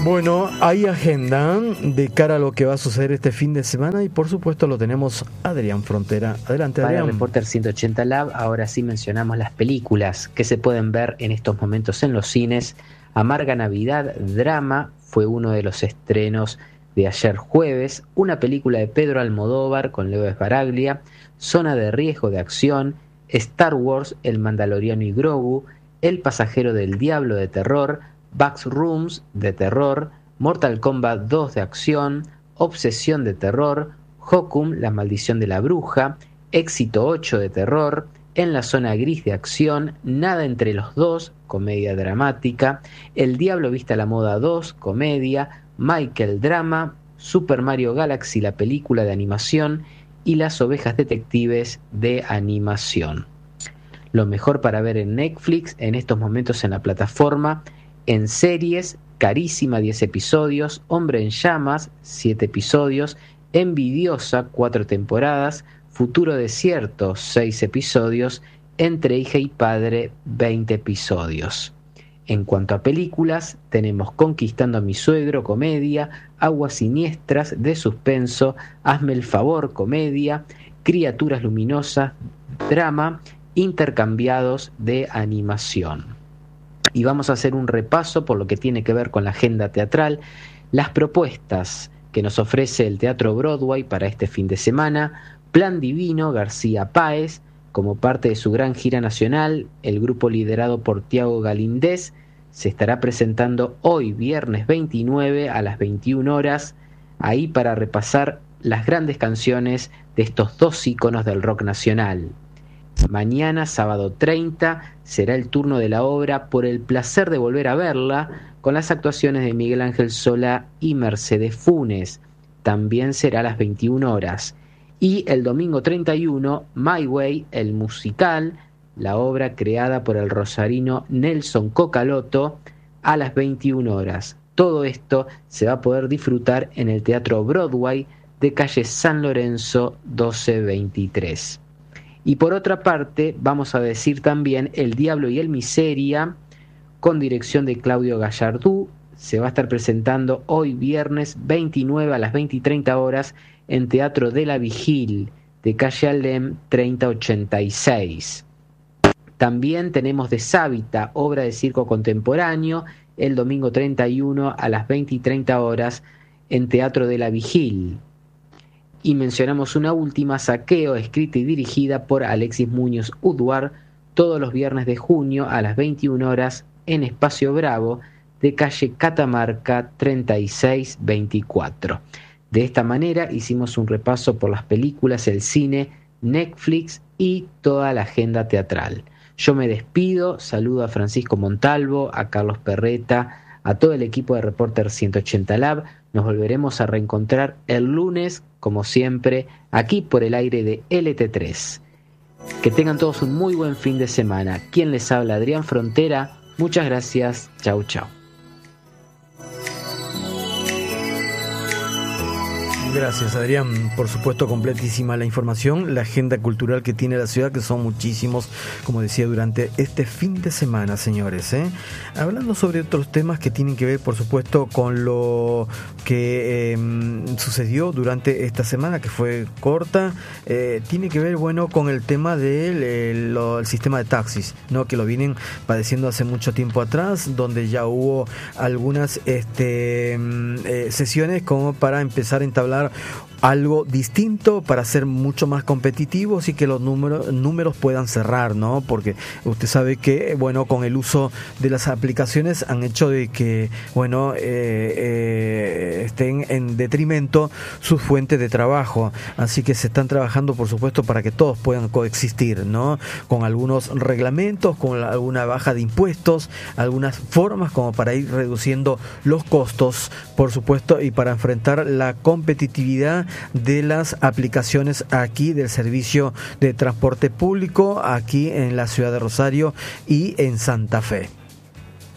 Bueno, hay agenda de cara a lo que va a suceder este fin de semana y por supuesto lo tenemos Adrián Frontera. Adelante, Adrián. Para Reporter 180 Lab, ahora sí mencionamos las películas que se pueden ver en estos momentos en los cines. Amarga Navidad, drama, fue uno de los estrenos de ayer jueves. Una película de Pedro Almodóvar con Leo Sbaraglia. Zona de riesgo de acción. Star Wars, El Mandaloriano y Grogu. El pasajero del diablo de terror. Backrooms de terror, Mortal Kombat 2 de acción, Obsesión de terror, Hokum, la maldición de la bruja, Éxito 8 de terror, En la zona gris de acción, Nada entre los dos, comedia dramática, El diablo viste a la moda 2, comedia, Michael drama, Super Mario Galaxy, la película de animación y Las ovejas detectives de animación. Lo mejor para ver en Netflix en estos momentos en la plataforma. En series, Carísima 10 episodios, Hombre en llamas 7 episodios, Envidiosa 4 temporadas, Futuro desierto 6 episodios, Entre hija y padre 20 episodios. En cuanto a películas, tenemos Conquistando a mi suegro, comedia, Aguas siniestras de suspenso, Hazme el favor, comedia, Criaturas luminosas, drama, Intercambiados de animación. Y vamos a hacer un repaso por lo que tiene que ver con la agenda teatral, las propuestas que nos ofrece el Teatro Broadway para este fin de semana. Plan Divino, García Páez, como parte de su gran gira nacional, el grupo liderado por Tiago Galíndez se estará presentando hoy, viernes 29 a las 21 horas, ahí para repasar las grandes canciones de estos dos íconos del rock nacional. Mañana, sábado 30, será el turno de la obra Por el placer de volver a verla, con las actuaciones de Miguel Ángel Solá y Mercedes Funes. También será a las 21 horas. Y el domingo 31, My Way, el musical, la obra creada por el rosarino Nelson Cocalotto, a las 21 horas. Todo esto se va a poder disfrutar en el Teatro Broadway de calle San Lorenzo 1223. Y por otra parte, vamos a decir también El Diablo y el Miseria, con dirección de Claudio Gallardú. Se va a estar presentando hoy viernes 29 a las 20:30 horas en Teatro de la Vigil, de calle Alem 3086. También tenemos Deshábita, obra de circo contemporáneo, el domingo 31 a las 20:30 horas en Teatro de la Vigil. Y mencionamos una última, Saqueo, escrita y dirigida por Alexis Muñoz Udvar, todos los viernes de junio a las 21 horas en Espacio Bravo, de calle Catamarca 3624. De esta manera hicimos un repaso por las películas, el cine, Netflix y toda la agenda teatral. Yo me despido, saludo a Francisco Montalvo, a Carlos Perreta, a todo el equipo de Reporter 180 Lab. Nos volveremos a reencontrar el lunes, como siempre, aquí por el aire de LT3. Que tengan todos un muy buen fin de semana. Quien les habla, Adrián Frontera. Muchas gracias. Chau, chau. Gracias, Adrián. Por supuesto, completísima la información, la agenda cultural que tiene la ciudad, que son muchísimos, como decía, durante este fin de semana, señores. Hablando sobre otros temas que tienen que ver, por supuesto, con lo que sucedió durante esta semana, que fue corta, tiene que ver, bueno, con el tema del sistema de taxis, ¿no? Que lo vienen padeciendo hace mucho tiempo atrás, donde ya hubo algunas sesiones como para empezar a entablar algo distinto para ser mucho más competitivos y que los números puedan cerrar, ¿no? Porque usted sabe que, bueno, con el uso de las aplicaciones han hecho de que, bueno, estén en detrimento sus fuentes de trabajo. Así que se están trabajando, por supuesto, para que todos puedan coexistir, ¿no? Con algunos reglamentos, con alguna baja de impuestos, algunas formas como para ir reduciendo los costos, por supuesto, y para enfrentar la competitividad de las aplicaciones aquí del servicio de transporte público aquí en la ciudad de Rosario y en Santa Fe.